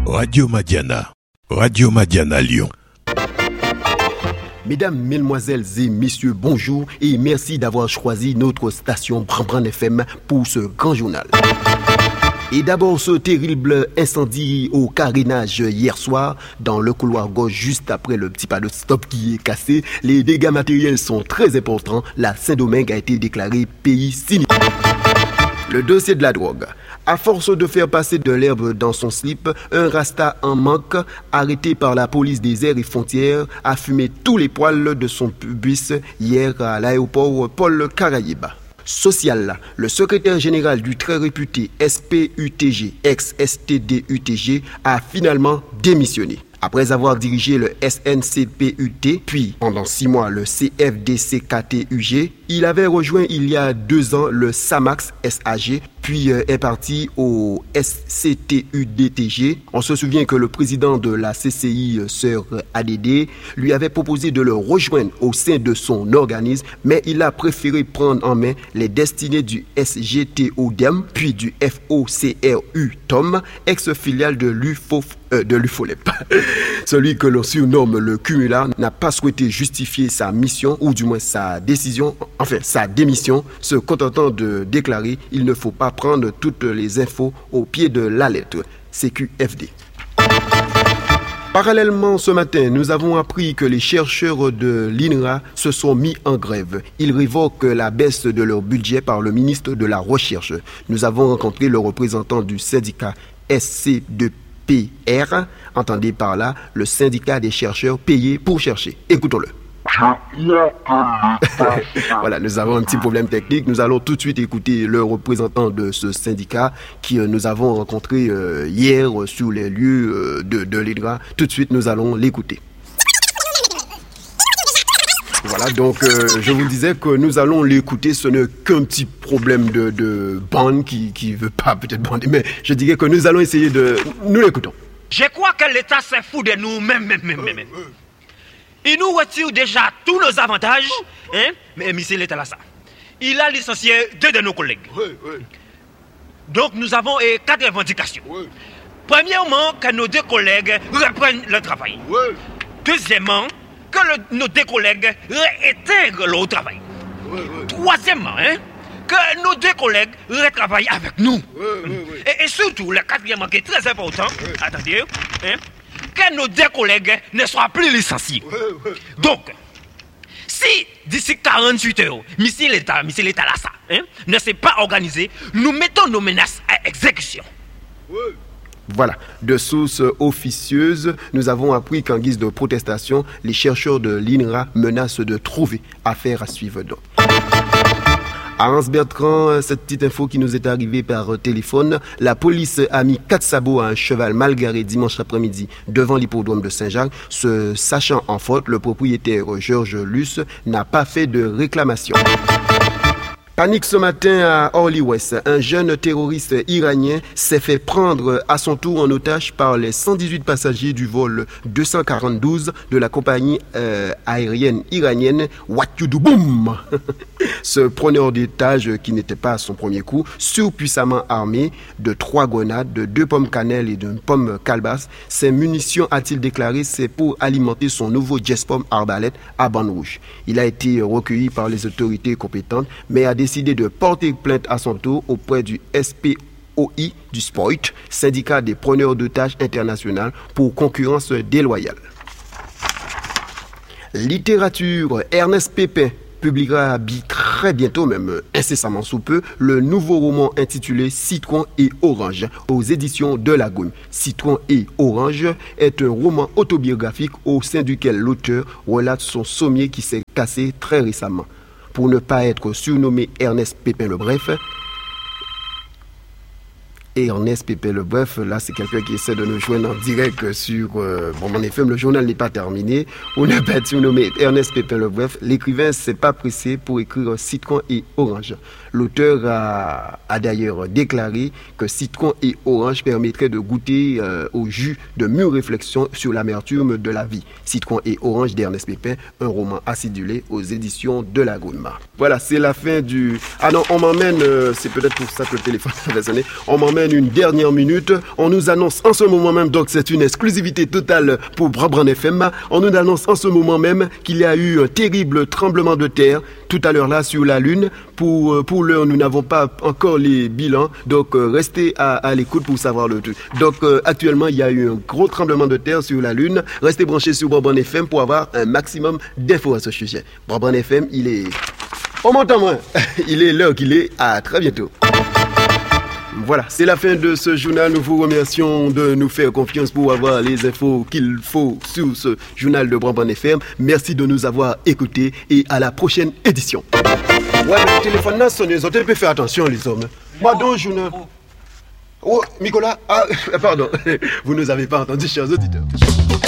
Radio Madiana. Radio Madiana Lyon. Mesdames, Mesdemoiselles et Messieurs, bonjour et merci d'avoir choisi notre station Bran FM pour ce grand journal. Et d'abord ce terrible incendie au carénage hier soir dans le couloir gauche juste après le petit panneau stop qui est cassé. Les dégâts matériels sont très importants. La Saint-Domingue a été déclarée pays sinistre. Le dossier de la drogue. À force de faire passer de l'herbe dans son slip, un rasta en manque, arrêté par la police des airs et frontières, a fumé tous les poils de son pubis hier à l'aéroport Paul Caraïbe. Social, le secrétaire général du très réputé SPUTG, ex-STDUTG, a finalement démissionné. Après avoir dirigé le SNCPUT, puis pendant 6 mois le CFDCKTUG, il avait rejoint il y a 2 ans le SAMAX SAG, puis est parti au SCTUDTG. On se souvient que le président de la CCI, Sœur ADD, lui avait proposé de le rejoindre au sein de son organisme, mais il a préféré prendre en main les destinées du SGTODEM, puis du FOCRU TOM, ex-filiale de l'UFOLEP. Celui que l'on surnomme le cumulard n'a pas souhaité justifier sa mission, ou du moins sa décision, sa démission, se contentant de déclarer « Il ne faut pas prendre toutes les infos au pied de la lettre ». CQFD. Parallèlement, ce matin, nous avons appris que les chercheurs de l'INRA se sont mis en grève. Ils révoquent la baisse de leur budget par le ministre de la Recherche. Nous avons rencontré le représentant du syndicat SC2PR, entendez par là le syndicat des chercheurs payés pour chercher. Écoutons-le. Voilà, nous avons un petit problème technique. Nous allons tout de suite écouter le représentant de ce syndicat qui nous avons rencontré hier sur les lieux de l'INRA. Tout de suite, nous allons l'écouter. Voilà, donc je vous disais que nous allons l'écouter. Ce n'est qu'un petit problème de bande qui veut pas peut-être bander, mais je dirais que nous allons essayer de... Nous l'écoutons. Je crois que l'État s'est fou de nous même. Il nous retire déjà tous nos avantages, hein? Mais monsieur l'État là ça. Il a licencié 2 de nos collègues. Donc nous avons 4 revendications. Premièrement, que nos 2 collègues reprennent le travail. Deuxièmement, que nos 2 collègues réintègrent leur travail. Troisièmement, que nos 2 collègues retravaillent avec nous. Et surtout, le 4e qui est très important, attendez, que nos 2 collègues ne soient plus licenciés. Donc, si d'ici 48 heures, monsieur l'État là ça, ne s'est pas organisé, nous mettons nos menaces à exécution. Voilà, de sources officieuses, nous avons appris qu'en guise de protestation, les chercheurs de l'INRA menacent de trouver affaire à suivre donc. À Hans-Bertrand, cette petite info qui nous est arrivée par téléphone, la police a mis 4 sabots à un cheval mal garé dimanche après-midi devant l'hippodrome de Saint-Jacques. Se sachant en faute, le propriétaire Georges Luce n'a pas fait de réclamation. Panique ce matin à Orly-Ouest. Un jeune terroriste iranien s'est fait prendre à son tour en otage par les 118 passagers du vol 242 de la compagnie aérienne iranienne Watyuduboum. Ce preneur d'otage, qui n'était pas à son premier coup, surpuissamment armé de 3 grenades, de 2 pommes cannelle et d'une pomme calebasse, ses munitions, a-t-il déclaré, c'est pour alimenter son nouveau Jet-Pomme arbalète à bande rouge. Il a été recueilli par les autorités compétentes, mais a décidé de porter plainte à son tour auprès du SPOI du SPOIT, syndicat des preneurs d'otages international, pour concurrence déloyale. Littérature, Ernest Pépin publiera très bientôt, même incessamment sous peu, le nouveau roman intitulé Citron et Orange aux éditions de La Goume. Citron et Orange est un roman autobiographique au sein duquel l'auteur relate son sommier qui s'est cassé très récemment. Pour ne pas être surnommé Ernest Pépin le Bref, Ernest Pépin le Bref, là c'est quelqu'un qui essaie de nous joindre en direct sur mon FM, le journal n'est pas terminé. On n'a pas surnommé Ernest Pépin le Bref. L'écrivain s'est pas pressé pour écrire Citron et Orange. L'auteur a d'ailleurs déclaré que Citron et Orange permettraient de goûter au jus de mûre réflexion sur l'amertume de la vie. Citron et Orange d'Ernest Pépin, un roman acidulé aux éditions de La Goume. Voilà, c'est la fin du... Ah non, on m'emmène, c'est peut-être pour ça que le téléphone avait sonné, on m'emmène amène une dernière minute. On nous annonce en ce moment même, donc c'est une exclusivité totale pour Brabran FM, on nous annonce en ce moment même qu'il y a eu un terrible tremblement de terre tout à l'heure là sur la Lune. Pour l'heure, nous n'avons pas encore les bilans, donc restez à l'écoute pour savoir le tout. Donc actuellement, il y a eu un gros tremblement de terre sur la Lune. Restez branchés sur Brabran FM pour avoir un maximum d'infos à ce sujet. Brabran FM, il est... On m'entend moins. Il est l'heure qu'il est. À très bientôt. Voilà, c'est la fin de ce journal. Nous vous remercions de nous faire confiance pour avoir les infos qu'il faut sur ce journal de Brabran FM. Merci de nous avoir écoutés et à la prochaine édition. Ouais, le téléphone là sonne, les autres peuvent faire attention, les hommes. Moi, donc, journal. Oh, Nicolas, pardon, vous ne nous avez pas entendu, chers auditeurs.